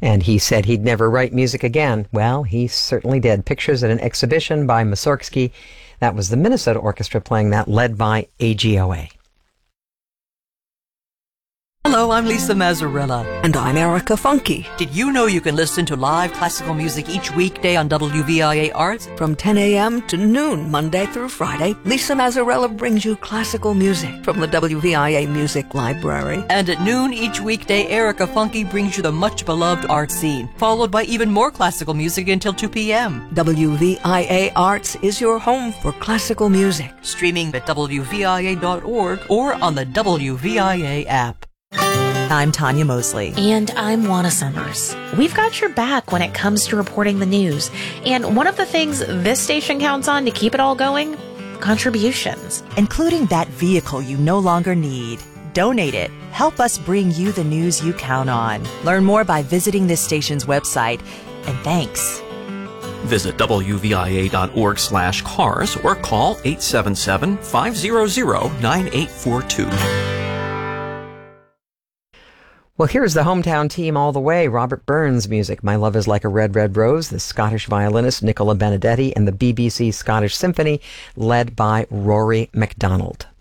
And he said he'd never write music again. Well, he certainly did. Pictures at an exhibition by Mussorgsky. That was the Minnesota Orchestra playing that, led by AGOA. Hello, I'm Lisa Mazzarella. And I'm Erica Funky. Did you know you can listen to live classical music each weekday on WVIA Arts? From 10 a.m. to noon, Monday through Friday, Lisa Mazzarella brings you classical music from the WVIA Music Library. And at noon each weekday, Erica Funky brings you the much-beloved art scene, followed by even more classical music until 2 p.m. WVIA Arts is your home for classical music. Streaming at WVIA.org or on the WVIA app. I'm Tanya Mosley. And I'm Juana Summers. We've got your back when it comes to reporting the news. And one of the things this station counts on to keep it all going, contributions. Including that vehicle you no longer need. Donate it. Help us bring you the news you count on. Learn more by visiting this station's website. And thanks. Visit WVIA.org/cars or call 877-500-9842. Well, here's the hometown team all the way. Robert Burns music, My Love is Like a Red, Red Rose, the Scottish violinist Nicola Benedetti, and the BBC Scottish Symphony, led by Rory MacDonald.